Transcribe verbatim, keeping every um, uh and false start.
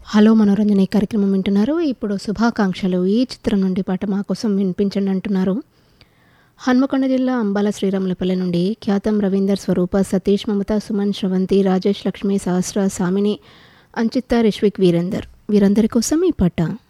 Hello మనోరంజన ఈ కార్యక్రమం వింటున్నారు. ఇప్పుడు శుభాకాంక్షలు ఈ చిత్రం నుండి పాట మా కోసం వినిపించండి అంటున్నారు. హన్మకొండ జిల్లా అంబాల శ్రీరాములపల్లి నుండి ఖ్యాతం రవీందర్, స్వరూప, సతీష్, మమత, సుమన్, శ్రవంతి, రాజేష్, లక్ష్మి, సహస్ర, సామిని, అంచిత్త, రిష్విక్, వీరేందర్ వీరందరి కోసం ఈ పాట.